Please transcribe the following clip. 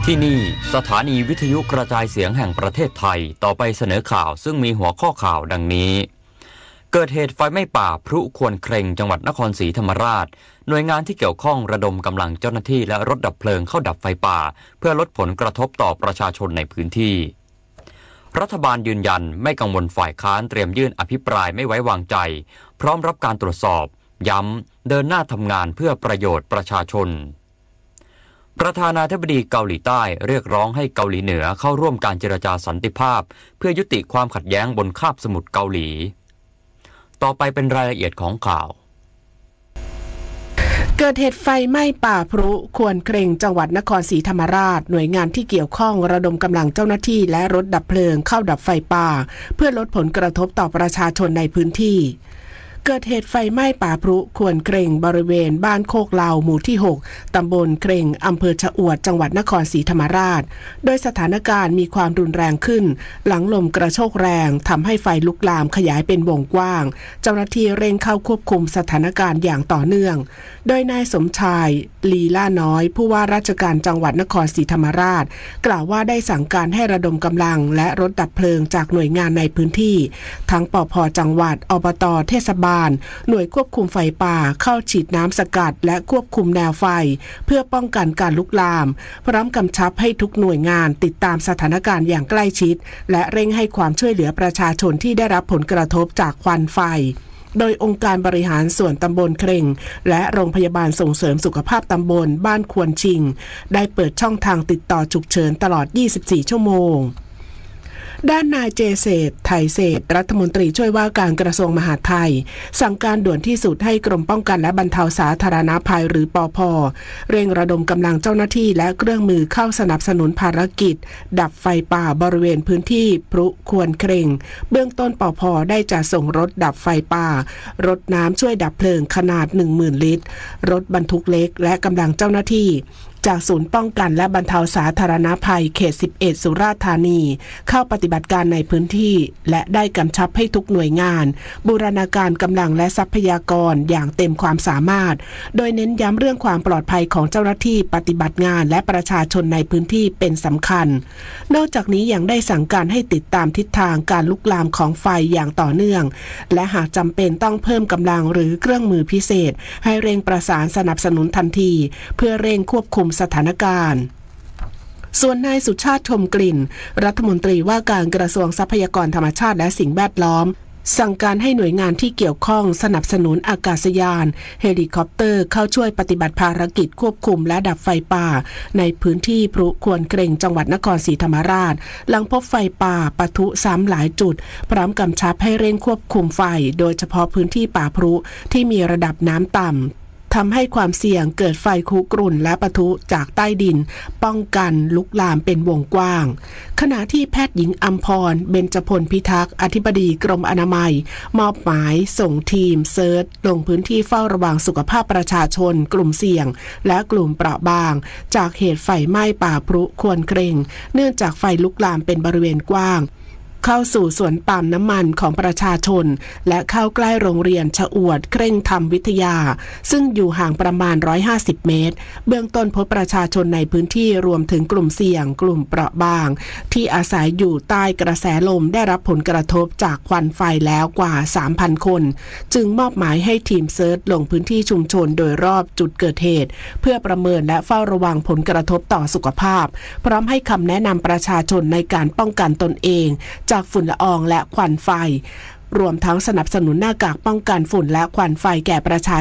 ที่นี่สถานีวิทยุกระจายเสียงแห่งประเทศไทยต่อไปเสนอข่าวซึ่งมีหัวข้อข่าวดังนี้เกิดเหตุไฟไหม้ป่าพลุควนเครงจังหวัดนครศรีธรรมราชหน่วยงานที่เกี่ยวข้องระดมกำลังเจ้าหน้าที่และรถดับเพลิงเข้าดับไฟป่าเพื่อลดผลกระทบต่อประชาชนในพื้นที่รัฐบาลยืนยันไม่กังวลฝ่ายค้านเตรียมยื่นอภิปรายไม่ไว้วางใจพร้อมรับการตรวจสอบย้ำเดินหน้าทำงานเพื่อประโยชน์ประชาชนประธานาธิบดีเกาหลีใต้เรียกร้องให้เกาหลีเหนือเข้าร่วมการเจรจาสันติภาพเพื่อยุติความขัดแย้งบนคาบสมุทรเกาหลีต่อไปเป็นรายละเอียดของข่าวเกิดเหตุไฟไหม้ป่าพลุควนเครงจังหวัดนครศรีธรรมราชหน่วยงานที่เกี่ยวข้องระดมกำลังเจ้าหน้าที่และรถดับเพลิงเข้าดับไฟป่าเพื่อลดผลกระทบต่อประชาชนในพื้นที่เกิดเหตุไฟไหม้ป่าพลุควนเครงบริเวณบ้านโคกเหลาหมู่ที่6ตำบลเครงอำเภอชะอวดจังหวัดนครศรีธรรมราชโดยสถานการณ์มีความรุนแรงขึ้นหลังลมกระโชกแรงทำให้ไฟลุกลามขยายเป็นวงกว้างเจ้าหน้าที่เร่งเข้าควบคุมสถานการณ์อย่างต่อเนื่องโดยนายสมชายลีล่าน้อยผู้ว่าราชการจังหวัดนครศรีธรรมราชกล่าวว่าได้สั่งการให้ระดมกำลังและรถดับเพลิงจากหน่วยงานในพื้นที่ทั้งปภ.จังหวัดอบต.เทศบาลหน่วยควบคุมไฟป่าเข้าฉีดน้ำสกัดและควบคุมแนวไฟเพื่อป้องกันการลุกลามพร้อมกำชับให้ทุกหน่วยงานติดตามสถานการณ์อย่างใกล้ชิดและเร่งให้ความช่วยเหลือประชาชนที่ได้รับผลกระทบจากควันไฟโดยองค์การบริหารส่วนตำบลเครงและโรงพยาบาลส่งเสริมสุขภาพตำบลบ้านควนชิงได้เปิดช่องทางติดต่อฉุกเฉินตลอด24ชั่วโมงด้านนายเจเศรษฐ์ไทยเศรษฐ์รัฐมนตรีช่วยว่าการกระทรวงมหาดไทยสั่งการด่วนที่สุดให้กรมป้องกันและบรรเทาสาธารณภัยหรือปภ.เร่งระดมกำลังเจ้าหน้าที่และเครื่องมือเข้าสนับสนุนภารกิจดับไฟป่าบริเวณพื้นที่พลุควนเครงเบื้องต้นปภ.ได้จัดส่งรถดับไฟป่ารถน้ำช่วยดับเพลิงขนาด 10,000 ลิตรรถบรรทุกเล็กและกำลังเจ้าหน้าที่จากศูนย์ป้องกันและบรรเทาสาธารณภัยเขต11สุราษฎร์ธานีเข้าปฏิบัติการในพื้นที่และได้กำชับให้ทุกหน่วยงานบูรณาการกำลังและทรัพยากรอย่างเต็มความสามารถโดยเน้นย้ำเรื่องความปลอดภัยของเจ้าหน้าที่ปฏิบัติงานและประชาชนในพื้นที่เป็นสำคัญนอกจากนี้ยังได้สั่งการให้ติดตามทิศทางการลุกลามของไฟอย่างต่อเนื่องและหากจำเป็นต้องเพิ่มกำลังหรือเครื่องมือพิเศษให้เร่งประสานสนับสนุนทันทีเพื่อเร่งควบคุมสถานการณ์ส่วนนายสุชาติชมกลิ่นรัฐมนตรีว่าการกระทรวงทรัพยากรธรรมชาติและสิ่งแวดล้อมสั่งการให้หน่วยงานที่เกี่ยวข้องสนับสนุนอากาศยานเฮลิคอปเตอร์เข้าช่วยปฏิบัติภารกิจควบคุมและดับไฟป่าในพื้นที่พลุควนเครงจังหวัดนครศรีธรรมราชหลังพบไฟป่าปะทุซ้ำหลายจุดพร้อมกำชับให้เร่งควบคุมไฟโดยเฉพาะพื้นที่ป่าพลุที่มีระดับน้ำต่ำทำให้ความเสี่ยงเกิดไฟคุกรุ่นและปะทุจากใต้ดินป้องกันลุกลามเป็นวงกว้างขณะที่แพทย์หญิงอัมพรเบญจพลพิทักษ์อธิบดีกรมอนามัยมอบหมายส่งทีมเซิร์ชลงพื้นที่เฝ้าระวังสุขภาพประชาชนกลุ่มเสี่ยงและกลุ่มเปราะบางจากเหตุไฟไหม้ป่าพลุควนเครงเนื่องจากไฟลุกลามเป็นบริเวณกว้างเข้าสู่สวนปาล์มน้ำมันของประชาชนและเข้าใกล้โรงเรียนชะอวดเคร่งธรรมวิทยาซึ่งอยู่ห่างประมาณ150 เมตรเบื้องต้นพบประชาชนในพื้นที่รวมถึงกลุ่มเสี่ยงกลุ่มเปราะบางที่อาศัยอยู่ใต้กระแสลมได้รับผลกระทบจากควันไฟแล้วกว่า 3,000 คนจึงมอบหมายให้ทีมเซิร์ชลงพื้นที่ชุมชนโดยรอบจุดเกิดเหตุเพื่อประเมินและเฝ้าระวังผลกระทบต่อสุขภาพพร้อมให้คำแนะนำประชาชนในการป้องกันตนเองจากฝุ่นละอองและควันไฟรวมทั้งสนับสนุนหน้ากากป้องกันฝุ่นและควันไฟแก่ประชา